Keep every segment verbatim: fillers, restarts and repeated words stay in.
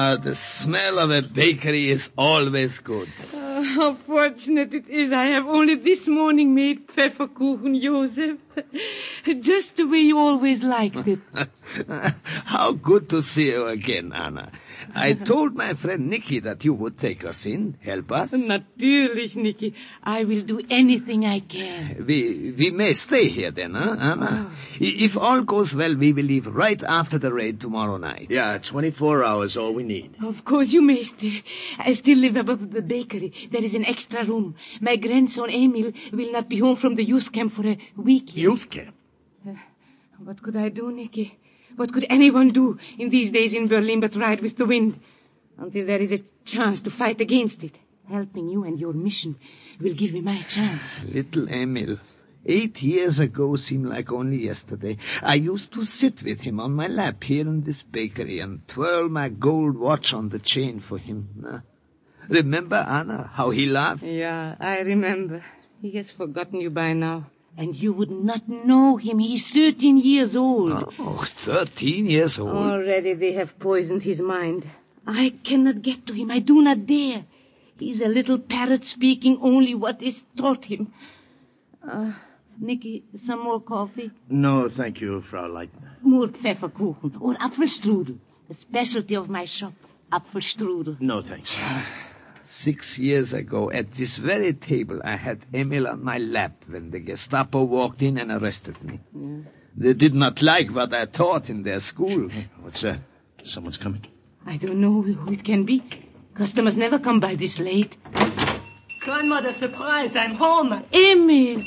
Ah, the smell of a bakery is always good. Oh, how fortunate it is I have only this morning made Pfefferkuchen, Joseph. Just the way you always liked it. How good to see you again, Anna. I told my friend Nicky that you would take us in, help us. Natürlich, Nicky. I will do anything I can. We we may stay here then, huh, Anna? Oh. If all goes well, we will leave right after the raid tomorrow night. Yeah, twenty-four hours, all we need. Of course you may stay. I still live above the bakery. There is an extra room. My grandson Emil will not be home from the youth camp for a week yet. Youth camp? Uh, what could I do, Nicky? What could anyone do in these days in Berlin but ride with the wind until there is a chance to fight against it? Helping you and your mission will give me my chance. Little Emil, eight years ago seemed like only yesterday. I used to sit with him on my lap here in this bakery and twirl my gold watch on the chain for him. Uh, remember, Anna, how he laughed? Yeah, I remember. He has forgotten you by now. And you would not know him. He's thirteen years old. Oh, thirteen years old. Already they have poisoned his mind. I cannot get to him. I do not dare. He's a little parrot speaking only what is taught him. Uh, Nicky, some more coffee? No, thank you, Frau Leitner. More Pfefferkuchen or Apfelstrudel. The specialty of my shop. Apfelstrudel. No, thanks. Six years ago, at this very table, I had Emil on my lap when the Gestapo walked in and arrested me. Yeah. They did not like what I taught in their school. What's that? Someone's coming. I don't know who it can be. Customers never come by this late. Grandmother, surprise, I'm home. Emil!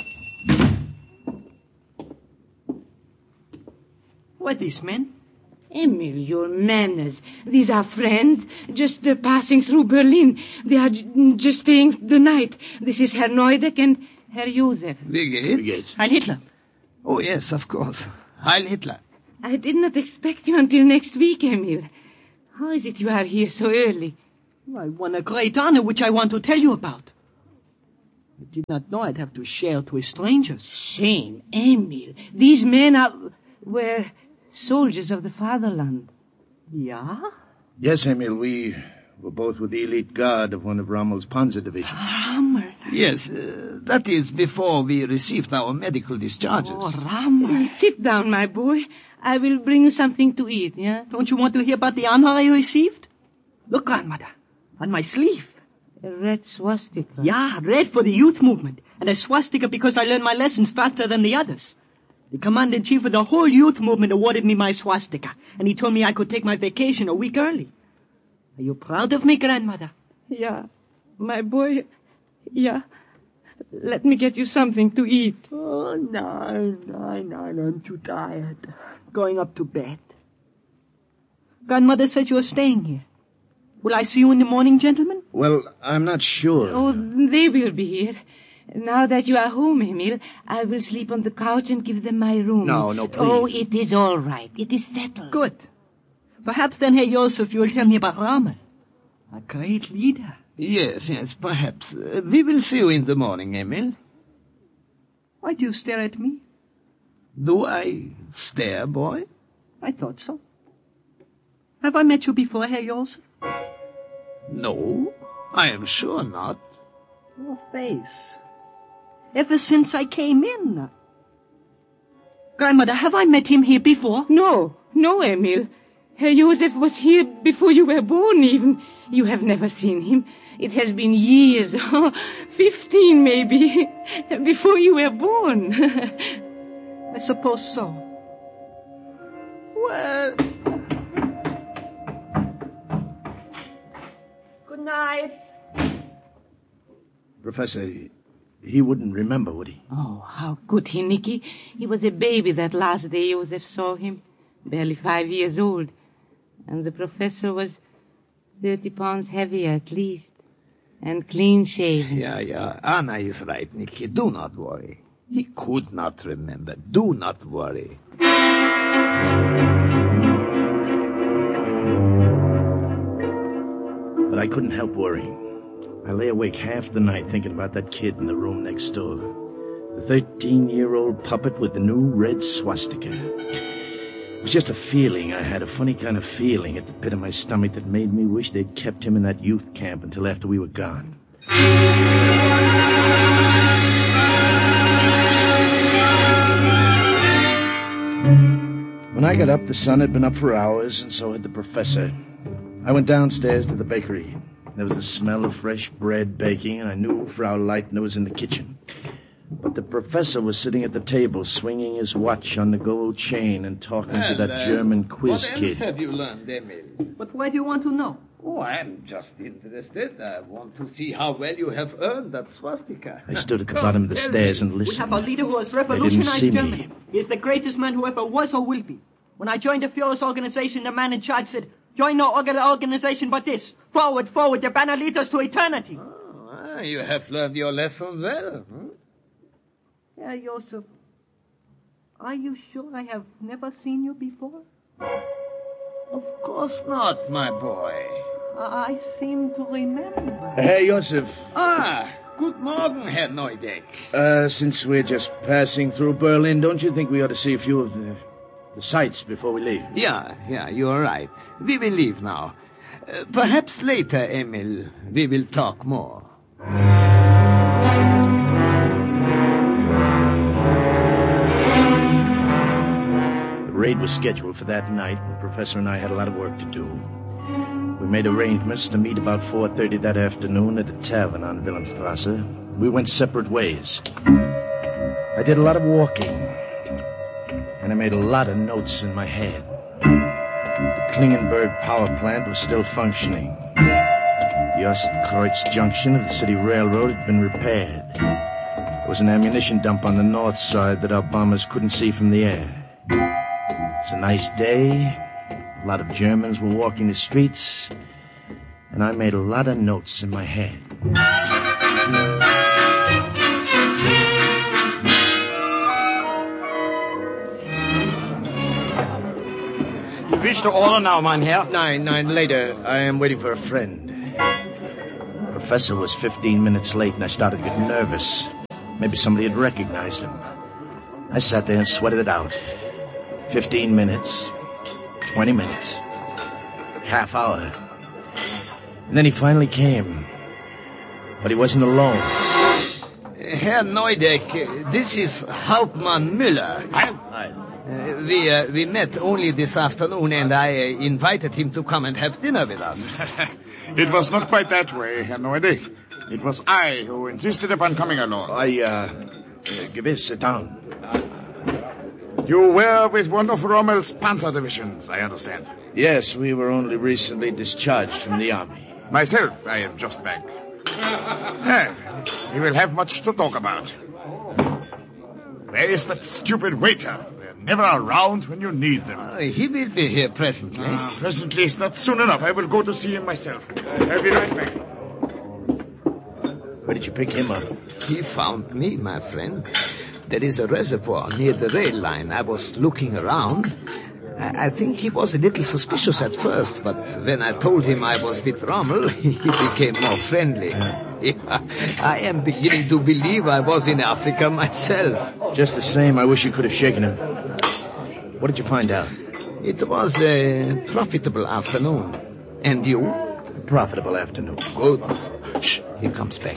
What is, man? Emil, your manners. These are friends, just uh, passing through Berlin. They are j- just staying the night. This is Herr Neudeck and Herr Josef. Wie geht's? Wie geht's? Heil Hitler. Oh, yes, of course. Heil Hitler. I did not expect you until next week, Emil. How is it you are here so early? I won a great honor which I want to tell you about. I did not know I'd have to share it with strangers. Shame, Emil. These men are... were... soldiers of the fatherland. Yeah? Yes, Emil, we were both with the elite guard of one of Rommel's Panzer divisions. Rommel? Yes, uh, that is before we received our medical discharges. Oh, Rommel. Sit down, my boy. I will bring you something to eat, yeah? Don't you want to hear about the honor I received? Look, grandmother, on my sleeve. A red swastika. Yeah, red for the youth movement, and a swastika because I learned my lessons faster than the others. The commander-in-chief of the whole youth movement awarded me my swastika, and he told me I could take my vacation a week early. Are you proud of me, grandmother? Yeah, my boy, yeah. Let me get you something to eat. Oh, no, no, no, I'm too tired. Going up to bed. Grandmother said you were staying here. Will I see you in the morning, gentlemen? Well, I'm not sure. Oh, they will be here. Now that you are home, Emil, I will sleep on the couch and give them my room. No, no, please. Oh, it is all right. It is settled. Good. Perhaps then, Herr Joseph, you will tell me about Rommel. A great leader. Yes, yes, perhaps. Uh, we will see you in the morning, Emil. Why do you stare at me? Do I stare, boy? I thought so. Have I met you before, Herr Joseph? No, I am sure not. Your face. Ever since I came in. Grandmother, have I met him here before? No, no, Emil. Herr Josef was here before you were born even. You have never seen him. It has been years, oh, fifteen maybe, before you were born. I suppose so. Well... Good night. Professor, he wouldn't remember, would he? Oh, how could he, Nicky? He was a baby that last day Joseph saw him. Barely five years old. And the professor was thirty pounds heavier at least. And clean-shaven. Yeah, yeah. Anna is right, Nicky. Do not worry. He could not remember. Do not worry. But I couldn't help worrying. I lay awake half the night thinking about that kid in the room next door. The thirteen-year-old puppet with the new red swastika. It was just a feeling I had, a funny kind of feeling at the pit of my stomach that made me wish they'd kept him in that youth camp until after we were gone. When I got up, the sun had been up for hours, and so had the professor. I went downstairs to the bakery. There was the smell of fresh bread baking, and I knew Frau Leitner was in the kitchen. But the professor was sitting at the table, swinging his watch on the gold chain and talking Well, to that uh, German quiz what kid. else have you learned, Emil? But why do you want to know? Oh, I'm just interested. I want to see how well you have earned that swastika. I stood at the Come, bottom of the tell stairs me. and We listened. have a leader who has They didn't revolutionized see me. Germany. He is the greatest man who ever was or will be. When I joined the Führer's organization, the man in charge said, join no other organization but this. Forward, forward, the banner leads us to eternity. Oh, ah, you have learned your lesson well. Hmm? Herr Joseph, are you sure I have never seen you before? Of course not, my boy. I seem to remember. Hey, Joseph. Ah, good morning, Herr Neudeck. Uh, since we're just passing through Berlin, don't you think we ought to see a few of the, the sights before we leave? Yeah, yeah, you're right. We will leave now. Uh, perhaps later, Emil, we will talk more. The raid was scheduled for that night, and the professor and I had a lot of work to do. We made arrangements to meet about four thirty that afternoon at a tavern on Wilhelmstrasse. We went separate ways. I did a lot of walking, and I made a lot of notes in my head. The Klingenberg power plant was still functioning. The Ostkreuz junction of the city railroad had been repaired. There was an ammunition dump on the north side that our bombers couldn't see from the air. It was a nice day. A lot of Germans were walking the streets, and I made a lot of notes in my head. You reached the order now, mein Herr? Nine, nine later, I am waiting for a friend. The professor was fifteen minutes late, and I started to get nervous. Maybe somebody had recognized him. I sat there and sweated it out. Fifteen minutes, twenty minutes, half hour. And then he finally came. But he wasn't alone. Herr Neudeck, this is Hauptmann Müller. Hi. Uh, we uh, we met only this afternoon, and I uh, invited him to come and have dinner with us. It was not quite that way, Herr Neudeck. It was I who insisted upon coming along. I, uh, uh gewiss, sit down. You were with one of Rommel's panzer divisions, I understand. Yes, we were only recently discharged from the army. Myself, I am just back. Yeah, we will have much to talk about. Where is that stupid waiter? They're never around when you need them. Uh, he will be here presently. Uh, presently is not soon enough. I will go to see him myself. I'll be right back. Where did you pick him up? He found me, my friend. There is a reservoir near the rail line. I was looking around. I, I think he was a little suspicious at first, but when I told him I was with Rommel, he became more friendly. Yeah, I am beginning to believe I was in Africa myself. Just the same, I wish you could have shaken him. What did you find out? It was a profitable afternoon. And you? A profitable afternoon. Good. Shh, he comes back.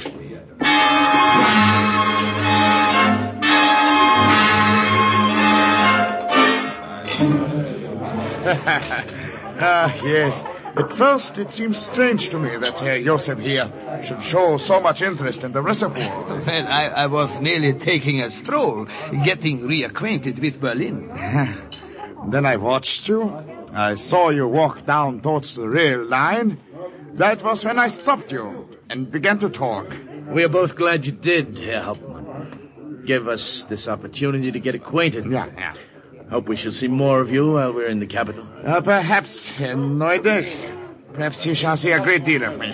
Ah, yes. At first, it seems strange to me that Herr Joseph here should show so much interest in the reservoir. Well, I, I was merely taking a stroll, getting reacquainted with Berlin. Then I watched you. I saw you walk down towards the rail line. That was when I stopped you and began to talk. We are both glad you did, Herr Hauptmann. Give us this opportunity to get acquainted. Yeah, yeah. Hope we shall see more of you while we're in the capital. Uh, perhaps, Herr Neudeck. Perhaps you shall see a great deal of me.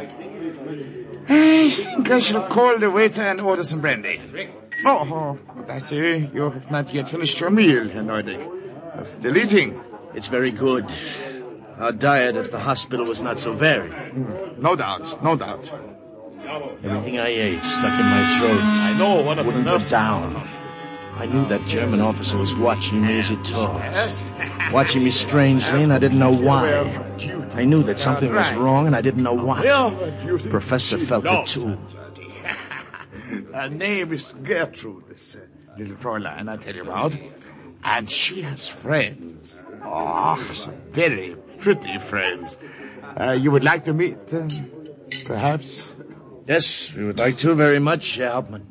I think I shall call the waiter and order some brandy. Oh, oh, but I see you have not yet finished your meal, Herr Neudeck. You're still eating. It's very good. Our diet at the hospital was not so varied. Mm, no doubt, no doubt. Everything I ate stuck in my throat. I know what wouldn't go down. I knew that German officer was watching me as he talked. Yes. Watching me strangely, and I didn't know why. I knew that something was wrong, and I didn't know why. The professor felt it, too. Her name is Gertrude, this uh, little Fräulein I tell you about. And she has friends. Oh, some very pretty friends. Uh, you would like to meet them, perhaps? Yes, we would like to very much, Herr Hauptmann.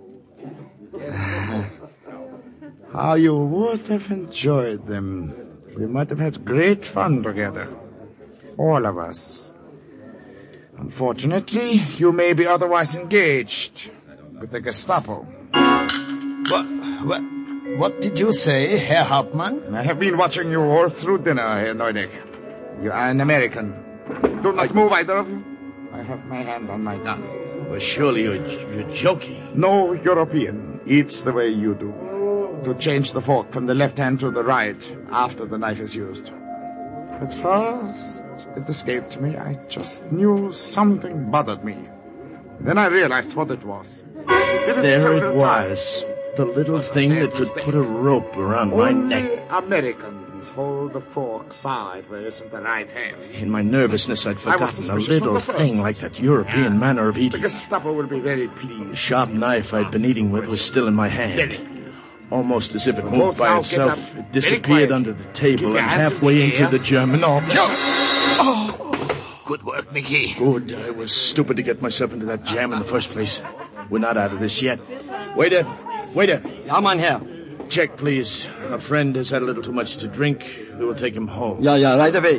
How you would have enjoyed them. We might have had great fun together. All of us. Unfortunately, you may be otherwise engaged with the Gestapo. What, what, what did you say, Herr Hauptmann? I have been watching you all through dinner, Herr Neudeck. You are an American. Do not move, either of you. I have my hand on my gun. Well, surely you're, you're joking. No European eats the way you do. To change the fork from the left hand to the right after the knife is used. At first, it escaped me. I just knew something bothered me. Then I realized what it was. Did it There several it was. times. The little As I thing said, that could mistake. put a rope around my Only neck. Americans hold the fork sideways in the right hand. In my nervousness, I'd I was forgotten a suspicious little from the thing first. like that European manner of The eating. Gestapo will be very pleased. The sharp knife I'd been eating with was still in my hand. Very pleased. Almost as if it Both moved by now itself, get up. it Very disappeared quiet. under the Keep table your and hands in halfway the into air. the German officer. Good work, Nicky. Good. I was stupid to get myself into that jam in the first place. We're not out of this yet. Waiter, waiter, Ja, mein Herr. check, please. Our friend has had a little too much to drink. We will take him home. Ja, ja, right away.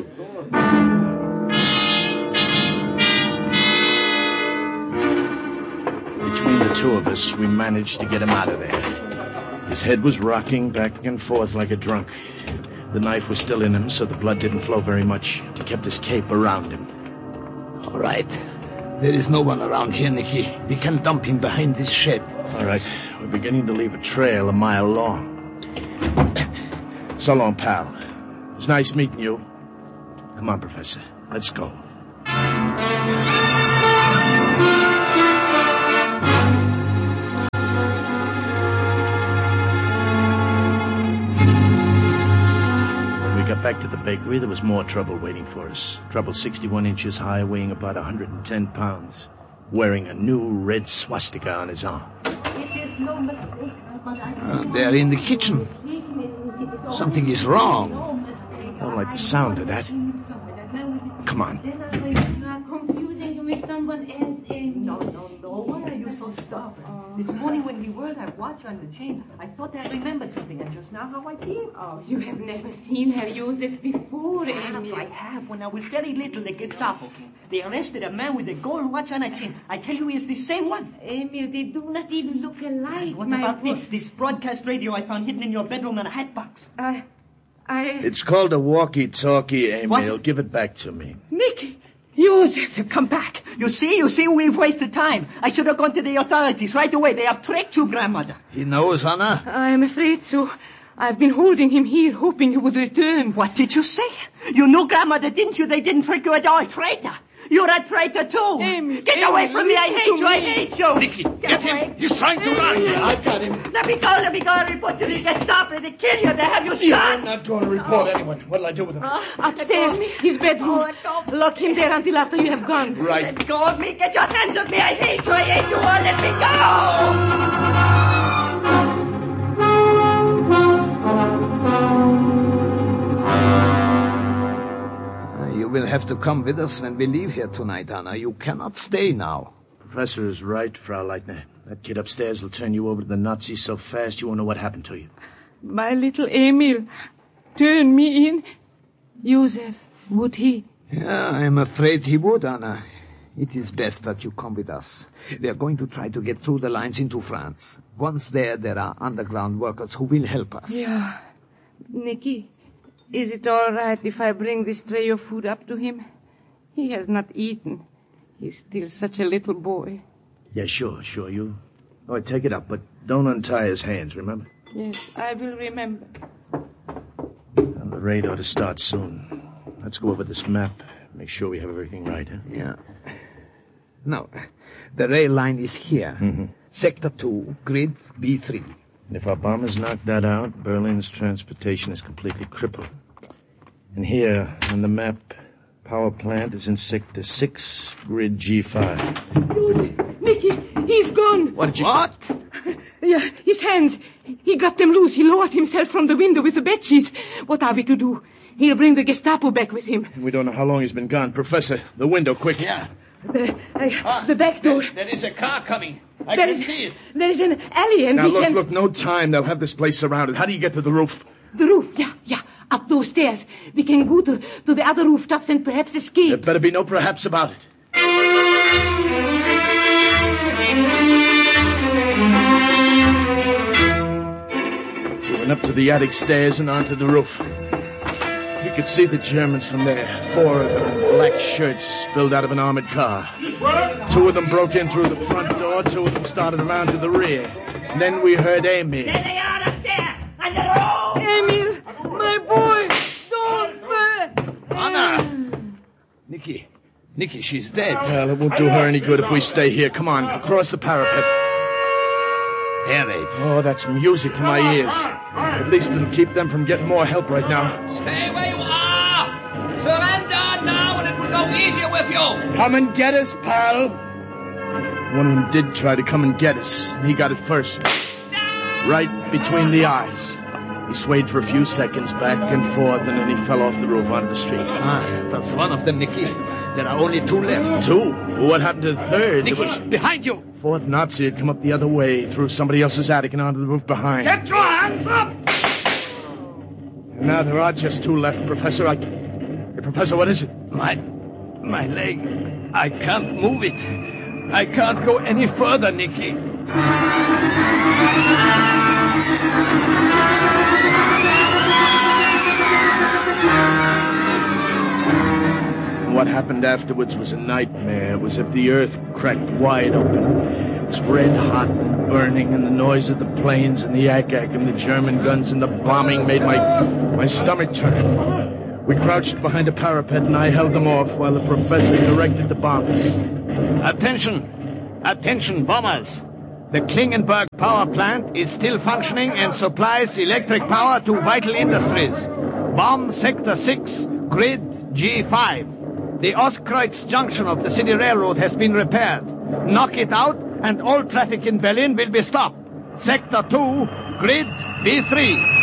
Between the two of us, we managed to get him out of there. His head was rocking back and forth like a drunk. The knife was still in him, so the blood didn't flow very much. He kept his cape around him. All right. There is no one around here, Nicky. We can dump him behind this shed. All right, we're beginning to leave a trail a mile long. So long, pal. It was nice meeting you. Come on, Professor. Let's go. When we got back to the bakery, there was more trouble waiting for us. Trouble sixty-one inches high, weighing about one hundred ten pounds. Wearing a new red swastika on his arm. Uh, they are in the kitchen. Something is wrong. Don't like the sound of that. Come on. Confusing you with someone else, Amy. No, no, no. Why are you so stubborn? This morning when we were that watch on the chain, I thought I remembered something, and just now how I feel. Oh, you have never seen Herr Josef before, Amy. I have. When I was very little, the Gestapo came. They arrested a man with a gold watch on a chain. I tell you, he's the same one. Emil, they do not even look alike. What my about boy. this? This broadcast radio I found hidden in your bedroom in a hat box. I, I... It's called a walkie-talkie, Emil. What? Give it back to me. Nicky, Josef, Come back. You see, you see, we've wasted time. I should have gone to the authorities right away. They have tricked you, grandmother. He knows, Anna. I am afraid so. I've been holding him here, hoping you would return. What did you say? You knew grandmother, didn't you? They didn't trick you at all. Traitor. You're a traitor, too. Amy, Get Amy, away from me. I listen hate to you. I me. hate you. Nicky, Get get away. him. He's trying to run. I got him. Let me go. Let me go. I report to the Gestapo. They kill you. They have you I'm shot. not going to report anyone. What'll I do with him? Upstairs, his bedroom. Oh, let go. Lock him there until after you have gone. Right. Let go of me. Get your hands off me. I hate you. I hate you all. Let me go. Uh, you will have to come with us when we leave here tonight, Anna. You cannot stay now. Professor is right, Frau Leitner. That kid upstairs will turn you over to the Nazis so fast you won't know what happened to you. My little Emil, turn me in. Josef, would he? Yeah, I'm afraid he would, Anna. It is best that you come with us. We are going to try to get through the lines into France. Once there, there are underground workers who will help us. Yeah. Nicky, is it all right if I bring this tray of food up to him? He has not eaten. He's still such a little boy. Yeah, sure, sure. You. Oh, take it up, but don't untie his hands, remember? Yes, I will remember. And the raid ought to start soon. Let's go over this map. Make sure we have everything right, huh? Yeah. No, the rail line is here. Mhm. Sector two, grid B three. And if our bombers knock that out, Berlin's transportation is completely crippled. And here, on the map, power plant is in Sector six, Grid G five. Nicky, he's gone. What did you... What? Yeah, his hands. He got them loose. He lowered himself from the window with the bedsheet. What are we to do? He'll bring the Gestapo back with him. We don't know how long he's been gone. Professor, the window, quick. Yeah. The, uh, Ah, the back door. There, there is a car coming. I There can is, see it. there is an alley and Now, we look, can... look, no time. They'll have this place surrounded. How do you get to the roof? The roof, yeah, yeah. Up those stairs. We can go to, to the other rooftops and perhaps escape. There better be no perhaps about it. We went up to the attic stairs and onto the roof. You could see the Germans from there. Four of them in black shirts spilled out of an armored car. Two of them broke in through the front door. Two of them started around to the rear. And then we heard Emil. There they are up there, on the roof. Emil, my boy, don't... Uh, Anna! Nicky. Nicky, she's dead. Well, it won't do her any good if we stay here. Come on, across the parapet. Harry. Oh, that's music to my ears. At least it'll keep them from getting more help right now. Stay where you are! Surrender now and it will go easier with you! Come and get us, pal. One of them did try to come and get us. He got it first. Right between the eyes. He swayed for a few seconds back and forth, and then he fell off the roof onto the street. Ah, that's one of them, Nicky. There are only two left. Two? What happened to the third? Nicky, It was... behind you! Fourth Nazi had come up the other way, through somebody else's attic and onto the roof behind. Get your hands up! And now there are just two left, Professor. I... Hey, Professor, what is it? My... my leg. I can't move it. I can't go any further, Nicky. What happened afterwards was a nightmare. It was as if the earth cracked wide open. It was red hot and burning, and the noise of the planes and the ack-ack and the German guns and the bombing made my my stomach turn. We crouched behind a parapet, and I held them off while the professor directed the bombers. Attention! Attention, bombers! The Klingenberg power plant is still functioning and supplies electric power to vital industries. Bomb Sector six, Grid G five. The Ostkreuz junction of the city railroad has been repaired. Knock it out, and all traffic in Berlin will be stopped. Sector two, Grid B three.